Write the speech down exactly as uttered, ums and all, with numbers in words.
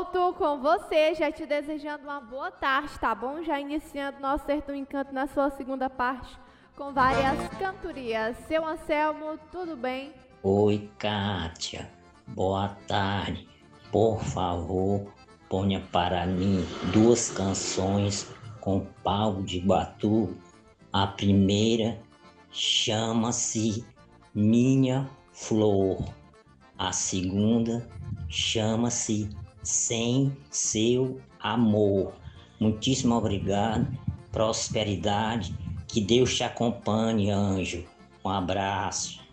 volto com você, já te desejando uma boa tarde, tá bom? Já iniciando nosso Sertão Encanto na sua segunda parte, com várias cantorias. Seu Anselmo, tudo bem? Oi, Kátia. Boa tarde. Por favor, ponha para mim duas canções com Paulo de Batu. A primeira chama-se Minha Flor. A segunda chama-se Sem Seu Amor. Muitíssimo obrigado. Prosperidade. Que Deus te acompanhe, anjo. Um abraço.